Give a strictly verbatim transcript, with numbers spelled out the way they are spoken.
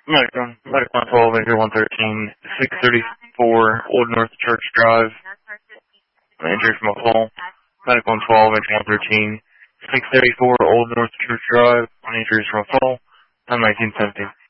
Medical, Medical one twelve, injury one thirteen, six thirty-four, Old North Church Drive, injury from a fall. Medical one twelve, injury one thirteen, six thirty-four, Old North Church Drive, injuries from a fall, time nineteen seventeen.